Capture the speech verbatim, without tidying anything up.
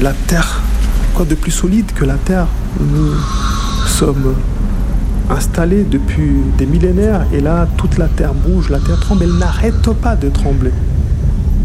la terre, quoi de plus solide que la terre? Nous sommes installés depuis des millénaires et là, toute la terre bouge, la terre tremble, elle n'arrête pas de trembler.